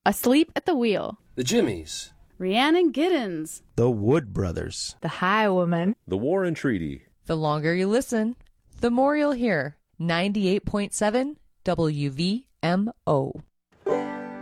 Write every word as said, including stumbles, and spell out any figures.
Asleep at the Wheel, The Jimmies, Rhiannon Giddens, The Wood Brothers, The Highwoman, The War and Treaty. The longer you listen, the more you'll hear. ninety-eight point seven W V M O.